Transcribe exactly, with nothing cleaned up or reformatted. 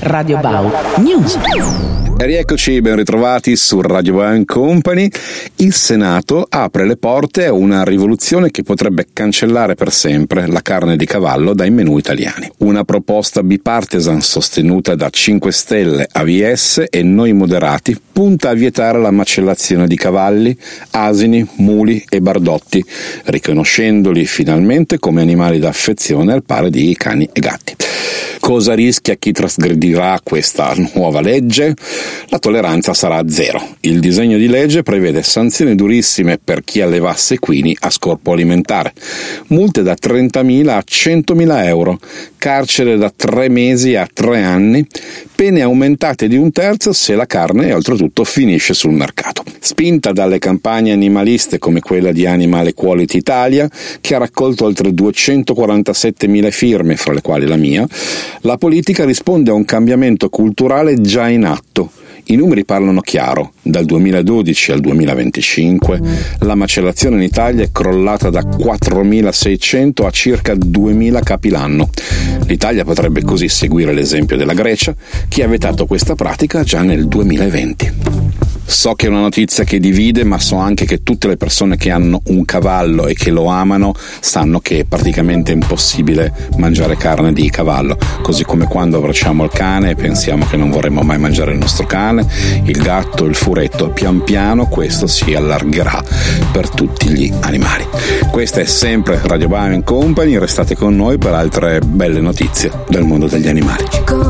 Radio Bau News. E rieccoci, ben ritrovati su Radio Bau Company. Il Senato apre le porte a una rivoluzione che potrebbe cancellare per sempre la carne di cavallo dai menù italiani. Una proposta bipartisan sostenuta da cinque Stelle, A V S e Noi Moderati punta a vietare la macellazione di cavalli, asini, muli e bardotti, riconoscendoli finalmente come animali d'affezione al pari di cani e gatti. Cosa rischia chi trasgredirà questa nuova legge? La tolleranza sarà zero. Il disegno di legge prevede sanzioni durissime per chi allevasse equini a scopo alimentare, multe da trentamila a centomila euro, carcere da tre mesi a tre anni, pene aumentate di un terzo se la carne oltretutto finisce sul mercato. Spinta dalle campagne animaliste come quella di Animal Equality Italia, che ha raccolto oltre duecentoquarantasettemila firme, fra le quali la mia, la politica risponde a un cambiamento culturale già in atto. I numeri parlano chiaro. Dal duemiladodici al duemilaventicinque la macellazione in Italia è crollata da quattromilaseicento a circa duemila capi l'anno. L'Italia potrebbe così seguire l'esempio della Grecia, che ha vietato questa pratica già nel duemilaventi. So che è una notizia che divide, ma so anche che tutte le persone che hanno un cavallo e che lo amano sanno che è praticamente impossibile mangiare carne di cavallo, così come quando abbracciamo il cane e pensiamo che non vorremmo mai mangiare il nostro cane, il gatto, il furetto. Pian piano questo si allargherà per tutti gli animali. Questa è sempre Radio Bau Company, restate con noi per altre belle notizie del mondo degli animali.